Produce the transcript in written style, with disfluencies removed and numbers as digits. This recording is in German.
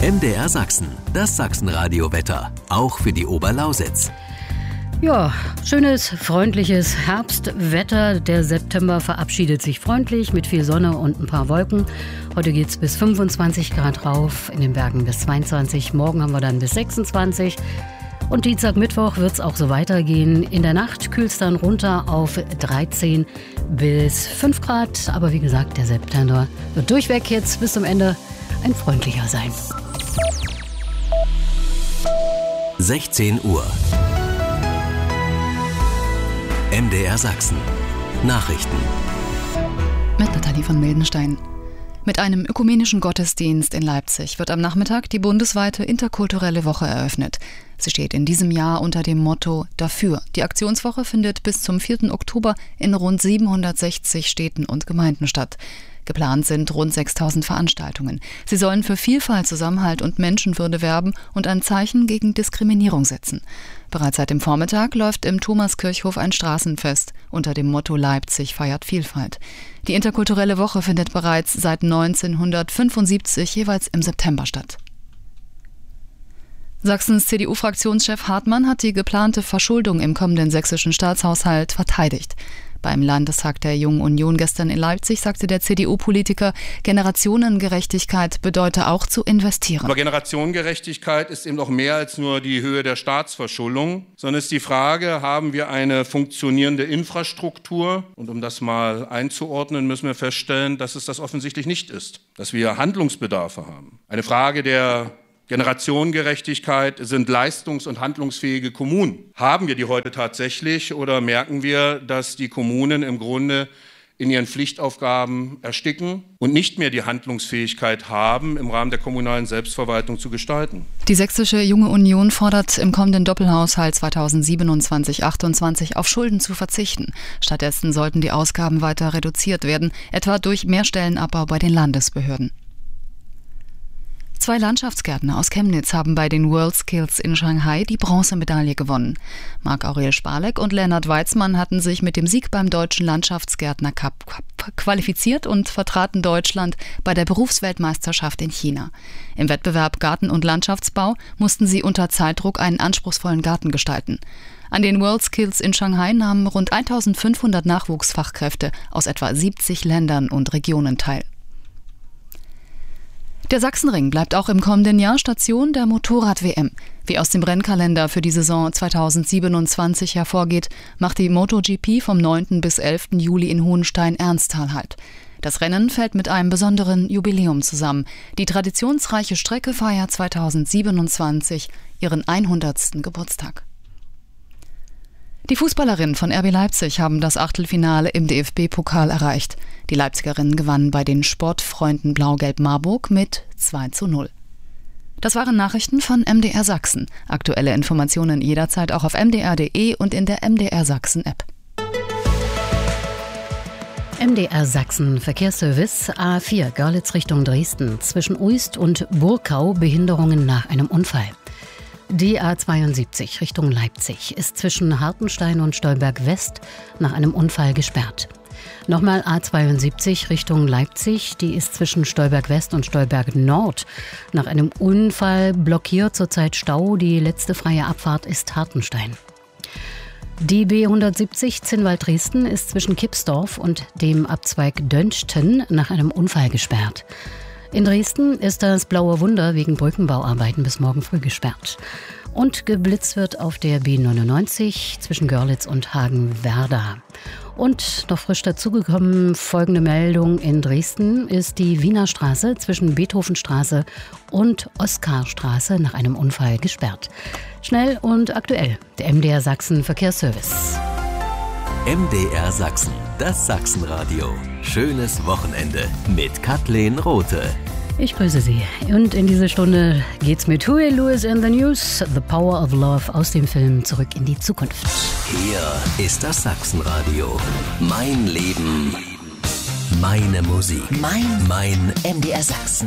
MDR Sachsen, das Sachsenradio-Wetter, auch für die Oberlausitz. Ja, schönes, freundliches Herbstwetter. Der September verabschiedet sich freundlich mit viel Sonne und ein paar Wolken. Heute geht es bis 25 Grad rauf, in den Bergen bis 22. Morgen haben wir dann bis 26. Und Dienstag, Mittwoch wird es auch so weitergehen. In der Nacht kühlt es dann runter auf 13 bis 5 Grad. Aber wie gesagt, der September wird durchweg jetzt bis zum Ende ein freundlicher sein. 16 Uhr. MDR Sachsen. Nachrichten. Mit Nathalie von Mildenstein. Mit einem ökumenischen Gottesdienst in Leipzig wird am Nachmittag die bundesweite interkulturelle Woche eröffnet. Sie steht in diesem Jahr unter dem Motto Dafür. Die Aktionswoche findet bis zum 4. Oktober in rund 760 Städten und Gemeinden statt. Geplant sind rund 6.000 Veranstaltungen. Sie sollen für Vielfalt, Zusammenhalt und Menschenwürde werben und ein Zeichen gegen Diskriminierung setzen. Bereits seit dem Vormittag läuft im Thomaskirchhof ein Straßenfest unter dem Motto Leipzig feiert Vielfalt. Die interkulturelle Woche findet bereits seit 1975 jeweils im September statt. Sachsens CDU-Fraktionschef Hartmann hat die geplante Verschuldung im kommenden sächsischen Staatshaushalt verteidigt. Beim Landestag der Jungen Union gestern in Leipzig sagte der CDU-Politiker, Generationengerechtigkeit bedeute auch zu investieren. Aber Generationengerechtigkeit ist eben noch mehr als nur die Höhe der Staatsverschuldung, sondern ist die Frage, haben wir eine funktionierende Infrastruktur? Und um das mal einzuordnen, müssen wir feststellen, dass es das offensichtlich nicht ist, dass wir Handlungsbedarfe haben. Eine Frage der Generationengerechtigkeit sind leistungs- und handlungsfähige Kommunen. Haben wir die heute tatsächlich oder merken wir, dass die Kommunen im Grunde in ihren Pflichtaufgaben ersticken und nicht mehr die Handlungsfähigkeit haben, im Rahmen der kommunalen Selbstverwaltung zu gestalten? Die sächsische Junge Union fordert im kommenden Doppelhaushalt 2027/28 auf Schulden zu verzichten. Stattdessen sollten die Ausgaben weiter reduziert werden, etwa durch mehr Stellenabbau bei den Landesbehörden. 2 Landschaftsgärtner aus Chemnitz haben bei den WorldSkills in Shanghai die Bronzemedaille gewonnen. Marc-Aurel Spalek und Lennart Weizmann hatten sich mit dem Sieg beim Deutschen Landschaftsgärtner-Cup qualifiziert und vertraten Deutschland bei der Berufsweltmeisterschaft in China. Im Wettbewerb Garten- und Landschaftsbau mussten sie unter Zeitdruck einen anspruchsvollen Garten gestalten. An den WorldSkills in Shanghai nahmen rund 1500 Nachwuchsfachkräfte aus etwa 70 Ländern und Regionen teil. Der Sachsenring bleibt auch im kommenden Jahr Station der Motorrad-WM. Wie aus dem Rennkalender für die Saison 2027 hervorgeht, macht die MotoGP vom 9. bis 11. Juli in Hohenstein-Ernsthal Halt. Das Rennen fällt mit einem besonderen Jubiläum zusammen. Die traditionsreiche Strecke feiert 2027 ihren 100. Geburtstag. Die Fußballerinnen von RB Leipzig haben das Achtelfinale im DFB-Pokal erreicht. Die Leipzigerinnen gewannen bei den Sportfreunden Blau-Gelb Marburg mit 2:0. Das waren Nachrichten von MDR Sachsen. Aktuelle Informationen jederzeit auch auf mdr.de und in der MDR Sachsen-App. MDR Sachsen Verkehrsservice A4 Görlitz Richtung Dresden. Zwischen Uist und Burkau Behinderungen nach einem Unfall. Die A72 Richtung Leipzig ist zwischen Hartenstein und Stolberg West nach einem Unfall gesperrt. Nochmal A72 Richtung Leipzig, die ist zwischen Stolberg West und Stolberg Nord nach einem Unfall blockiert, zurzeit Stau. Die letzte freie Abfahrt ist Hartenstein. Die B170 Zinnwald-Dresden ist zwischen Kipsdorf und dem Abzweig Dönchten nach einem Unfall gesperrt. In Dresden ist das Blaue Wunder wegen Brückenbauarbeiten bis morgen früh gesperrt. Und geblitzt wird auf der B99 zwischen Görlitz und Hagenwerder. Und noch frisch dazugekommen, folgende Meldung: In Dresden ist die Wiener Straße zwischen Beethovenstraße und Oskarstraße nach einem Unfall gesperrt. Schnell und aktuell, der MDR Sachsen Verkehrsservice. MDR Sachsen, das Sachsenradio. Schönes Wochenende mit Kathleen Rothe. Ich grüße Sie. Und in dieser Stunde geht's mit Huey Lewis in the News, The Power of Love aus dem Film Zurück in die Zukunft. Hier ist das Sachsenradio. Mein Leben, meine Musik, mein MDR Sachsen.